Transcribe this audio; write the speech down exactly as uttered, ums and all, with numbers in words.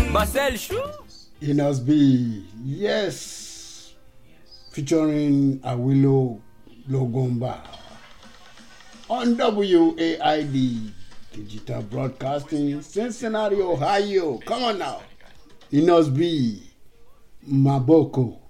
Marcel Chou. It must be, yes, featuring Awilo Logomba on W A I D Digital Broadcasting, Cincinnati, Ohio. Come on now. It must be Maboko.